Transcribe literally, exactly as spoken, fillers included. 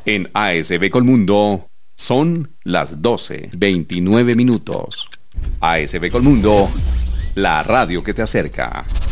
En A S B Colmundo son las doce, veintinueve minutos. A S B Colmundo, la radio que te acerca.